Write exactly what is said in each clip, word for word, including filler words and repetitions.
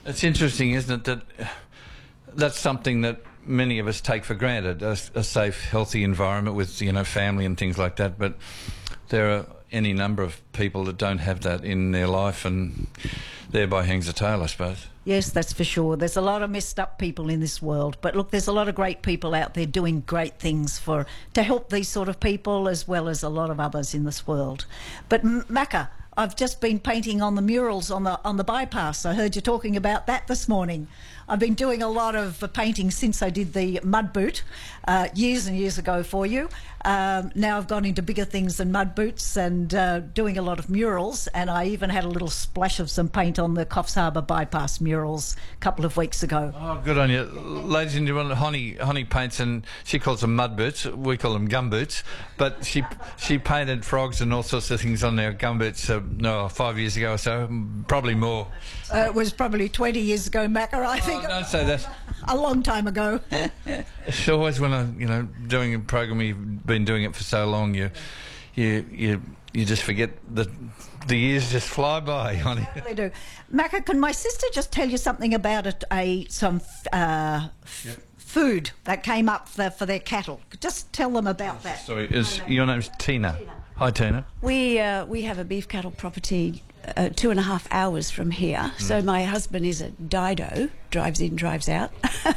It's interesting, isn't it, that that's something that many of us take for granted, a, a safe, healthy environment with, you know, family and things like that, but there are any number of people that don't have that in their life, and thereby hangs a tale, I suppose. Yes, that's for sure. There's a lot of messed up people in this world, but look, there's a lot of great people out there doing great things for to help these sort of people, as well as a lot of others in this world. But Macca, I've just been painting on the murals on the on the bypass. I heard you talking about that this morning. I've been doing a lot of painting since I did the mud boot uh, years and years ago for you. Um, now I've gone into bigger things than mud boots and uh, doing a lot of murals, and I even had a little splash of some paint on the Coffs Harbour bypass murals a couple of weeks ago. Oh, good on you. Ladies and gentlemen, Honey, Honey paints, and she calls them mud boots. We call them gum boots. But she she painted frogs and all sorts of things on their gum boots uh, no, five years ago or so, probably more. Uh, it was probably twenty years ago, Macca, I think. Oh, don't say that. A long time ago. It's always when I, you know, doing a program, you've been doing it for so long, you, you, you, you just forget that the years just fly by, honey. They really do. Macca, can my sister just tell you something about it, a some uh, Yep. food that came up for, for their cattle? Just tell them about that. Sorry, is your name's Tina? Tina. Hi, Tina. We uh, we have a beef cattle property uh, two and a half hours from here. Mm. So my husband is a Dido, drives in, drives out.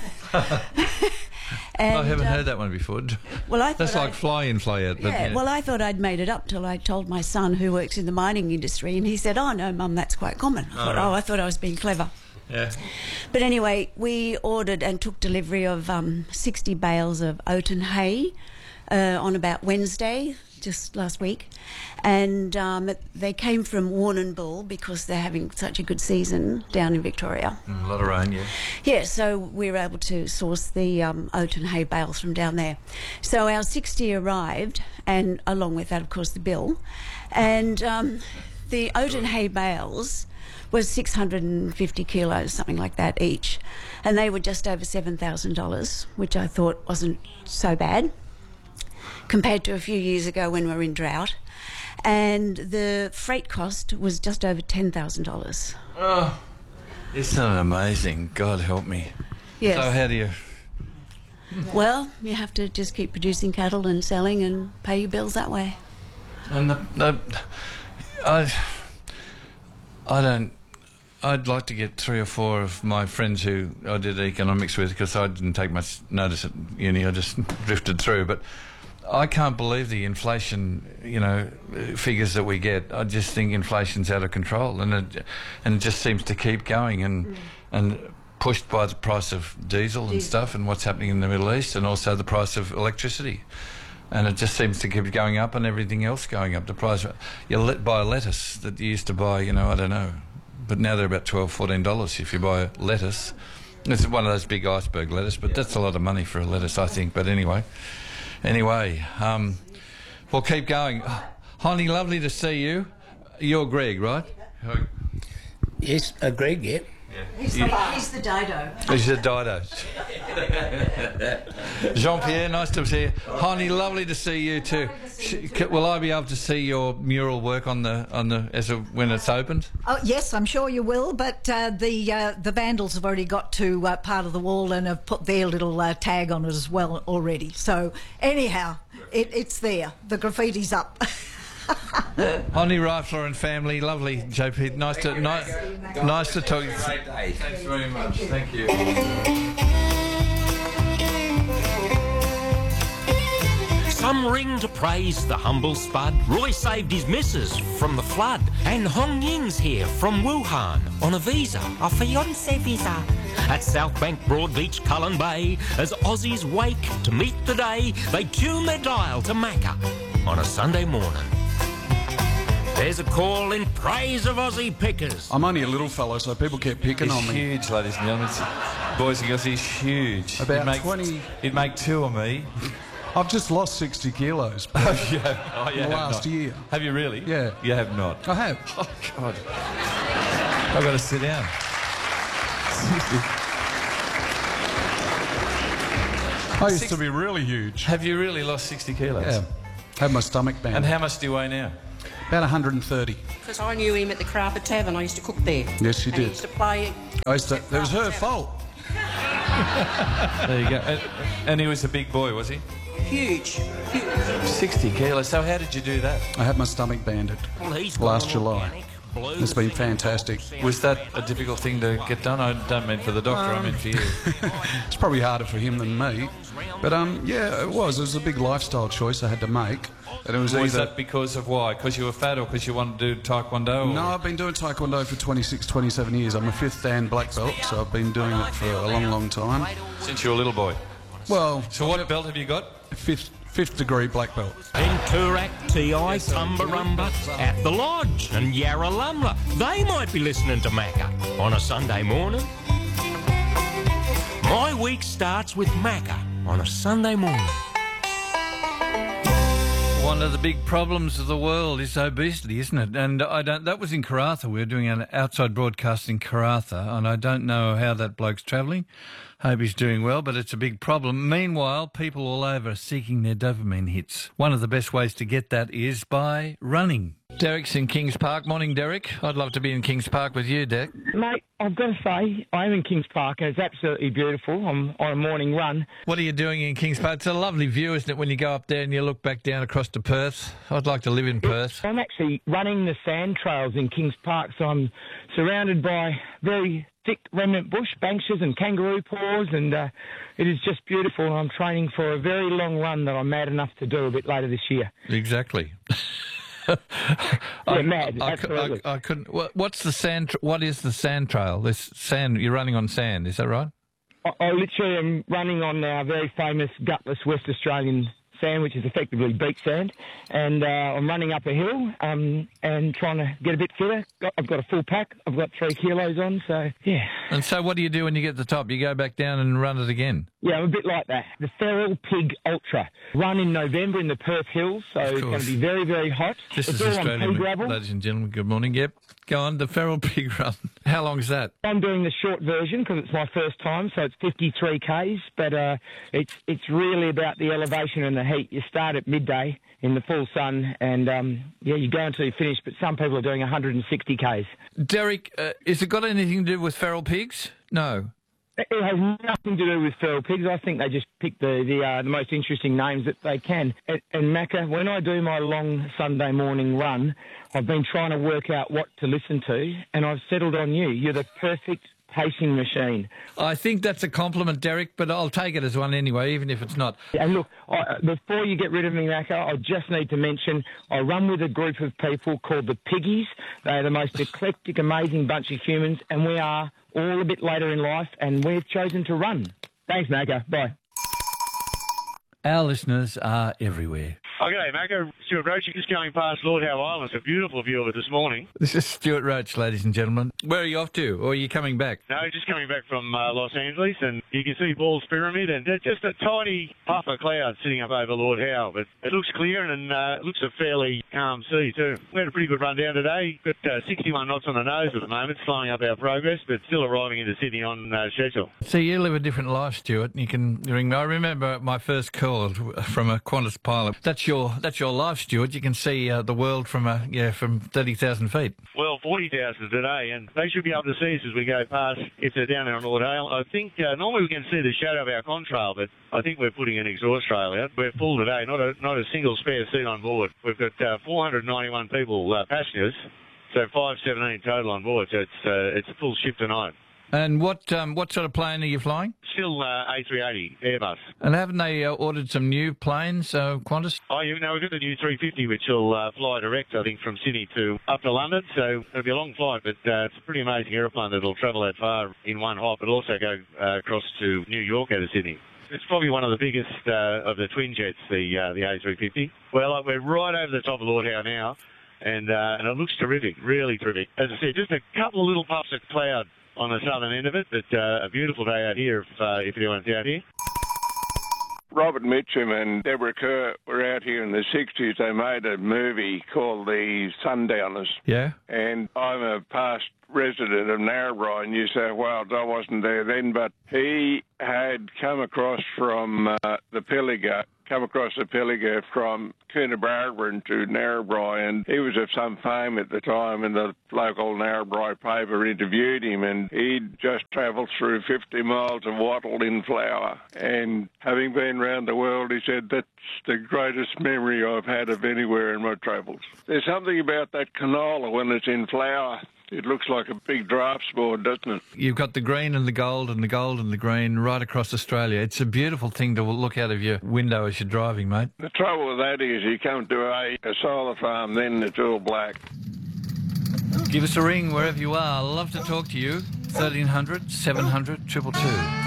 and, I haven't uh, heard that one before. Well, I That's like I'd, fly in, fly out. But yeah, yeah. Well, I thought I'd made it up till I told my son, who works in the mining industry, and he said, "Oh no, Mum, that's quite common." I Oh, thought, right. oh, I thought I was being clever. Yeah. But anyway, we ordered and took delivery of um, sixty bales of oaten hay uh, on about Wednesday, just last week. And um, they came from Warrnambool because they're having such a good season down in Victoria. Mm, a lot of rain, yeah. Yeah, so we were able to source the um, oaten hay bales from down there. So our sixty arrived, and along with that, of course, the bill. And um, the oaten hay bales was six hundred fifty kilos, something like that each. And they were just over seven thousand dollars, which I thought wasn't so bad compared to a few years ago when we were in drought. And the freight cost was just over ten thousand dollars. Oh, isn't it amazing? God help me. Yes. So how do you... Well, you have to just keep producing cattle and selling and pay your bills that way. And the, the, I, I don't... I'd like to get three or four of my friends who I did economics with, because I didn't take much notice at uni, I just drifted through, but I can't believe the inflation, you know, figures that we get. I just think inflation's out of control, and it, and it just seems to keep going, and mm. and pushed by the price of diesel, diesel and stuff, and what's happening in the Middle East, and also the price of electricity. And it just seems to keep going up, and everything else going up. The price, you let buy a lettuce that you used to buy, you know, I don't know, but now they're about twelve, fourteen dollars if you buy lettuce. It's one of those big iceberg lettuce, but that's a lot of money for a lettuce, I think. But anyway, anyway, um, we'll keep going. Honey, lovely to see you. You're Greg, right? Yes, uh, Greg, yeah. He's, the, he's the Dido. He's the Dido. Jean-Pierre, nice to see you. Honey, lovely to see you too. See you. Will I be able to see your mural work on the on the as a, when it's opened? Oh yes, I'm sure you will. But uh, the uh, the vandals have already got to uh, part of the wall and have put their little uh, tag on it as well already. So anyhow, it, it's there. The graffiti's up. Honey Rifler and family, lovely, J P. Nice to ni nice to talk. Great day. Thanks very much. Thank you. Some ring to praise the humble spud. Roy saved his missus from the flood. And Hong Ying's here from Wuhan on a visa, a fiancé visa. At South Bank, Broadbeach, Cullen Bay, as Aussies wake to meet the day, they tune their dial to Macca on a Sunday morning. There's a call in praise of Aussie pickers. I'm only a little fellow, so people keep picking He's on me. huge, ladies and gentlemen. Boys and girls, he's huge. About he'd make, twenty. He'd make two of me. I've just lost sixty kilos Oh, yeah. Oh, you in the have last not. year. Have you really? Yeah. You have not. I have. Oh, God. I've got to sit down. I used Six- to be really huge. Have you really lost sixty kilos? Yeah. Had my stomach bent. And how much do you weigh now? About one hundred thirty. Because I knew him at the Crawford Tavern. I used to cook there. Yes, you and did. He used to play. I used to, it was her fault. There you go. And, and he was a big boy, was he? Huge. Huge. sixty kilos. So how did you do that? I had my stomach banded Well, he's last got July. organic, blue It's been thing, fantastic. Was that a difficult thing to get done? I don't mean for the doctor, I mean for you. It's probably harder for him than me. But um, yeah, it was. It was a big lifestyle choice I had to make. And it was, Was either... that because of why? Because you were fat or because you wanted to do Taekwondo? Or? No, I've been doing Taekwondo for twenty-six, twenty-seven years. I'm a fifth Dan black belt, so I've been doing it for a long, long time. Since you were a little boy. Well, So what belt have you got? fifth, fifth degree black belt. And Turak, Ti, Tumbarumba, at the Lodge and Yarralumla. They might be listening to Macca on a Sunday morning. My week starts with Macca on a Sunday morning. One of the big problems of the world is obesity, isn't it? And I don't. That was in Karratha. We were doing an outside broadcast in Karratha, and I don't know how that bloke's travelling. Hope he's doing well, but it's a big problem. Meanwhile, people all over are seeking their dopamine hits. One of the best ways to get that is by running. Derek's in Kings Park. Morning, Derek. I'd love to be in Kings Park with you, Derek. Mate, I've got to say, I am in Kings Park and it's absolutely beautiful. I'm on a morning run. What are you doing in Kings Park? It's a lovely view, isn't it, when you go up there and you look back down across to Perth? I'd like to live in Perth. I'm actually running the sand trails in Kings Park, so I'm surrounded by very thick remnant bush, banksias and kangaroo paws, and uh, it is just beautiful. And I'm training for a very long run that I'm mad enough to do a bit later this year. Exactly. Yeah, mad, I, absolutely. I, I couldn't. What, what's the sand? Tr- what is the sand trail? This sand. You're running on sand. Is that right? I, I literally am running on our very famous gutless West Australian sand, which is effectively beach sand, and uh, I'm running up a hill um, and trying to get a bit fitter. Got, I've got a full pack. I've got three kilos on, so yeah. And so, what do you do when you get to the top? You go back down and run it again. Yeah, I'm a bit like that. The Feral Pig Ultra. Run in November in the Perth Hills, so it's going to be very, very hot. This it's is all on Australian, pea gravel. ladies and gentlemen. Good morning. Yep. Go on. The Feral Pig Run. How long is that? I'm doing the short version because it's my first time, so it's fifty-three kays, but uh, it's it's really about the elevation and the heat. You start at midday in the full sun, and um, yeah, you go until you finish, but some people are doing one hundred sixty kays. Derek, uh, has it got anything to do with feral pigs? No. It has nothing to do with feral pigs. I think they just pick the the, uh, the most interesting names that they can. And, and Macca, when I do my long Sunday morning run, I've been trying to work out what to listen to, and I've settled on you. You're the perfect pacing machine. I think that's a compliment, Derek, but I'll take it as one anyway, even if it's not. And look, I, before you get rid of me, Macca, I just need to mention I run with a group of people called the Piggies. They're the most eclectic, amazing bunch of humans, and we are all a bit later in life, and we've chosen to run. Thanks, Macca. Bye. Our listeners are everywhere. Oh, g'day, Macca. Stuart Roach, just going past Lord Howe Island. It's a beautiful view of it this morning. This is Stuart Roach, ladies and gentlemen. Where are you off to, or are you coming back? No, just coming back from uh, Los Angeles, and you can see Ball's Pyramid, and there's just a tiny puff of cloud sitting up over Lord Howe. But it looks clear, and uh, it looks a fairly calm sea, too. We had a pretty good run down today. Got uh, sixty-one knots on the nose at the moment, slowing up our progress, but still arriving into Sydney on uh, schedule. See, you live a different life, Stuart. You can ring me. I remember my first call from a Qantas pilot. That's your that's your life, Stuart. You can see uh, the world from a yeah from thirty thousand feet. Well, forty thousand today, and they should be able to see us as we go past if they're down there on Lord Howe. I think uh, normally we can see the shadow of our contrail, but I think we're putting an exhaust rail out. We're full today, not a not a single spare seat on board. We've got uh, four hundred ninety-one people, uh, passengers, so five seventeen total on board. So it's uh, it's a full ship tonight. And what um, what sort of plane are you flying? Still uh, A three eighty Airbus. And haven't they uh, ordered some new planes, uh, Qantas? Oh, you know, we've got the new three fifty, which will uh, fly direct, I think, from Sydney to up to London. So it'll be a long flight, but uh, it's a pretty amazing aeroplane that'll travel that far in one hop. It'll also go uh, across to New York out of Sydney. It's probably one of the biggest uh, of the twin jets, the uh, the A three fifty. Well, uh, we're right over the top of Lord Howe now, and uh, and it looks terrific, really terrific. As I said, just a couple of little puffs of cloud on the southern end of it, but uh, a beautiful day out here if, uh, if anyone's out here. Robert Mitchum and Deborah Kerr were out here in the sixties. They made a movie called The Sundowners. Yeah. And I'm a past resident of Narrabri, New South Wales. I wasn't there then, but he had come across from uh, the Pilliga come across a pilliga from Coonabarabran to Narrabri, and he was of some fame at the time, and the local Narrabri paper interviewed him, and he'd just travelled through fifty miles of wattle in flower, and having been round the world, he said, that's the greatest memory I've had of anywhere in my travels. There's something about that canola when it's in flower. It looks like a big drafts board, doesn't it? You've got the green and the gold and the gold and the green right across Australia. It's a beautiful thing to look out of your window as you're driving, mate. The trouble with that is you come to a, a solar farm, then it's all black. Give us a ring wherever you are. I'd love to talk to you. thirteen hundred, seven hundred, two two two.